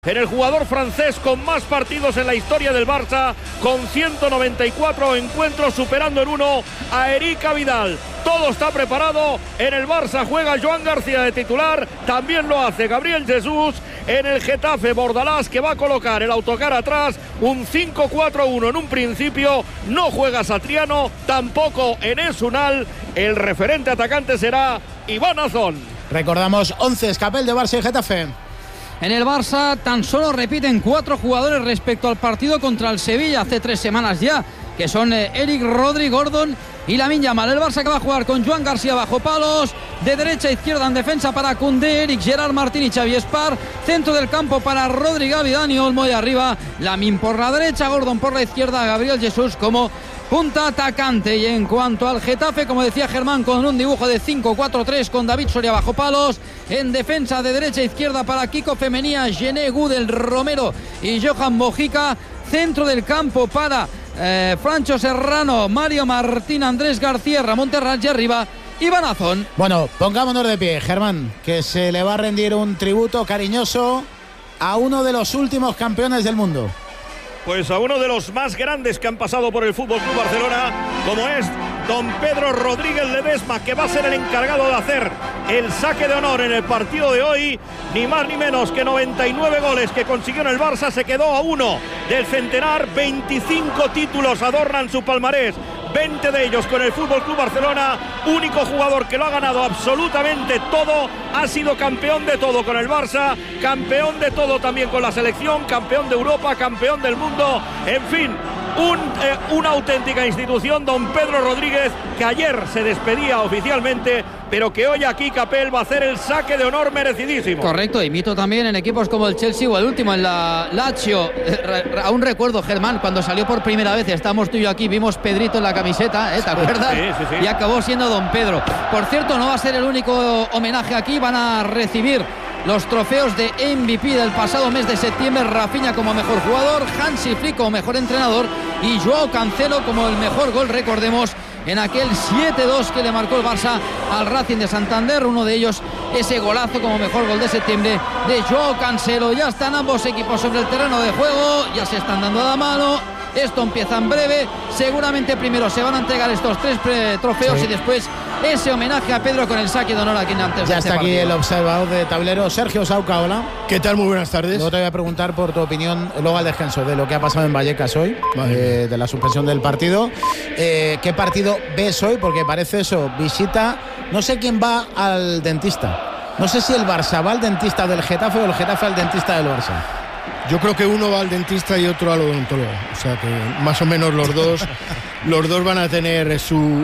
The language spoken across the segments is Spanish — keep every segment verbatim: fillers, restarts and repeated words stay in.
En el jugador francés con más partidos en la historia del Barça, con ciento noventa y cuatro encuentros, superando en uno a Eric Vidal. Todo está preparado. En el Barça juega Joan García de titular, también lo hace Gabriel Jesús. En el Getafe, Bordalás, que va a colocar el autocar atrás, un cinco cuatro uno en un principio. No juega Satriano, tampoco Enes Unal. El referente atacante será Iván Azón. Recordamos once Escapel de Barça y Getafe. En el Barça tan solo repiten cuatro jugadores respecto al partido contra el Sevilla hace tres semanas ya, que son eh, Eric, Rodri, Gordon y Lamine Yamal. El Barça que va a jugar con Joan García bajo palos, de derecha a izquierda en defensa para Koundé, Eric, Gerard Martín y Xavi Espar, centro del campo para Rodri, Gavi, Dani Olmo, y arriba Lamine por la derecha, Gordon por la izquierda, Gabriel Jesús como punta atacante. Y en cuanto al Getafe, como decía Germán, con un dibujo de cinco cuatro tres con David Soria bajo palos, en defensa de derecha a izquierda para Kiko Femenía, Gené, Gudel, Romero y Johan Mojica, centro del campo para eh, Francho Serrano, Mario Martín, Andrés García, Ramón Terrats, y arriba Iván Azón. Bueno, pongámonos de pie, Germán, que se le va a rendir un tributo cariñoso a uno de los últimos campeones del mundo. Pues a uno de los más grandes que han pasado por el F C Barcelona, como es don Pedro Rodríguez Ledesma, que va a ser el encargado de hacer el saque de honor en el partido de hoy. Ni más ni menos que noventa y nueve goles que consiguió en el Barça, se quedó a uno del centenar. Veinticinco títulos adornan su palmarés, veinte de ellos con el F C Barcelona. Único jugador que lo ha ganado absolutamente todo, ha sido campeón de todo con el Barça, campeón de todo también con la selección, campeón de Europa, campeón del mundo, en fin, un, eh, una auténtica institución, don Pedro Rodríguez, que ayer se despedía oficialmente, pero que hoy aquí Capel va a hacer el saque de honor merecidísimo. Correcto, y mito también en equipos como el Chelsea o el último en la Lazio. Aún recuerdo, Germán, cuando salió por primera vez, estamos tú y yo aquí, vimos Pedrito en la camiseta, ¿eh? ¿Te acuerdas? Sí, sí, sí. Y acabó siendo don Pedro. Por cierto, no va a ser el único homenaje aquí, van a recibir los trofeos de M V P del pasado mes de septiembre, Rafinha como mejor jugador, Hansi Flick como mejor entrenador y Joao Cancelo como el mejor gol, recordemos, en aquel siete dos que le marcó el Barça al Racing de Santander. Uno de ellos, ese golazo como mejor gol de septiembre de Joao Cancelo. Ya están ambos equipos sobre el terreno de juego, ya se están dando la mano. Esto empieza en breve, seguramente primero se van a entregar estos tres trofeos, sí, y después ese homenaje a Pedro con el saque de honor aquí en antes. Ya de está este aquí partido. el observador de tablero, Sergio Sauca, hola. ¿Qué tal? Muy buenas tardes. Luego te voy a preguntar por tu opinión, luego al descanso, de lo que ha pasado en Vallecas hoy, eh, de la suspensión del partido. Eh, ¿Qué partido ves hoy? Porque parece eso, visita, no sé quién va al dentista. No sé si el Barça va al dentista del Getafe o el Getafe al dentista del Barça. Yo creo que uno va al dentista y otro al odontólogo. O sea que más o menos los dos, los dos van a tener su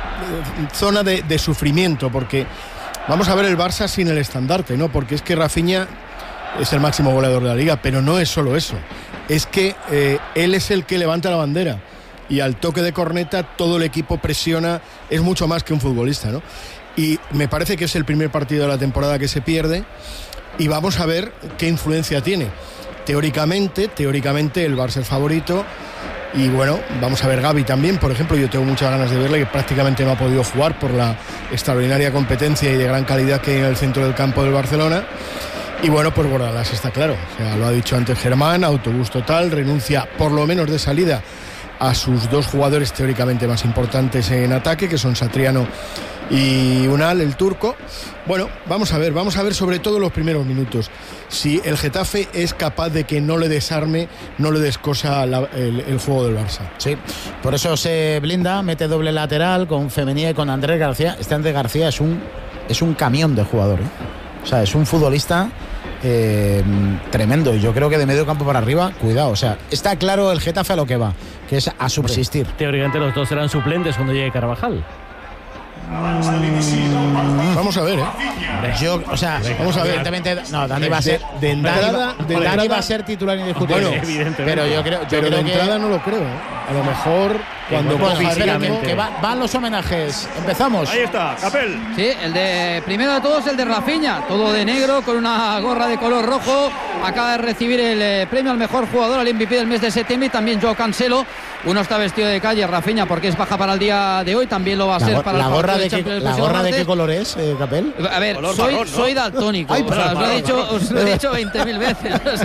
zona de, de sufrimiento, porque vamos a ver el Barça sin el estandarte, ¿no? Porque es que Rafinha es el máximo goleador de la liga, pero no es solo eso. Es que eh, él es el que levanta la bandera y al toque de corneta todo el equipo presiona, es mucho más que un futbolista, ¿no? Y me parece que es el primer partido de la temporada que se pierde y vamos a ver qué influencia tiene. Teóricamente, teóricamente el Barça es favorito y bueno, vamos a ver Gavi también, por ejemplo, yo tengo muchas ganas de verle, que prácticamente no ha podido jugar por la extraordinaria competencia y de gran calidad que hay en el centro del campo del Barcelona. Y bueno, pues Bordalás está claro, o sea, lo ha dicho antes Germán, autobús total, renuncia por lo menos de salida a sus dos jugadores teóricamente más importantes en ataque, que son Satriano y Unal, el turco. Bueno, vamos a ver, vamos a ver sobre todo los primeros minutos, si el Getafe es capaz de que no le desarme, no le descosa la, el, el juego del Barça. Sí, por eso se blinda, mete doble lateral con Femenía y con Andrés García. Este Andrés García es un, es un camión de jugador, ¿eh? O sea, es un futbolista eh, tremendo. Y yo creo que de medio campo para arriba, cuidado. O sea, está claro el Getafe a lo que va, que es a subsistir. Teóricamente los dos serán suplentes cuando llegue Carvajal. Vamos a ver, ¿eh? Yo, o sea, vamos a ver. Evidentemente, no, Dani va a ser, de, de entrada, Dani, de Dani entrada, va a ser titular indiscutible. Bueno, evidentemente. Pero yo creo, yo pero creo de que entrada no lo creo, ¿eh? A lo mejor cuando bueno, coja espera, ritmo, que, que va, van los homenajes. Empezamos. Ahí está, Capel. Sí, el de primero de todos el de Rafinha, todo de negro con una gorra de color rojo. Acaba de recibir el eh, premio al mejor jugador, al M V P del mes de septiembre, y también Joao Cancelo. Uno está vestido de calle, Rafinha, porque es baja para el día de hoy, también lo va a La, ser para la el gorra partido de Champions qué, del la próximo gorra de martes. qué color es, eh, Capel. A ver, Color soy, marrón, ¿no? soy daltónico. Ay, o sea, os lo he marrón, dicho, marrón. os lo he dicho veinte mil veces.